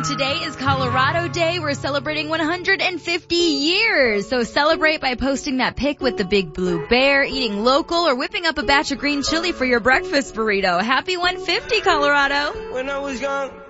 today is Colorado Day. We're celebrating 150 years. So celebrate by posting that pic with the big blue bear, eating local, or whipping up a batch of green chili for your breakfast burrito. Happy 150, Colorado. When I was young,